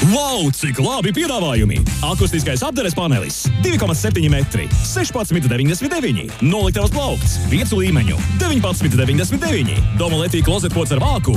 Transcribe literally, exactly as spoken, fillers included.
Wow, cik labi piedāvājumi! Akustiskais apdares panelis divi komats septiņi metri, sešpadsmit deviņdesmit deviņi, noliktavas plaukts, piecu līmeņu, deviņpadsmit deviņdesmit deviņi, Domoletī klozetpods ar vāku,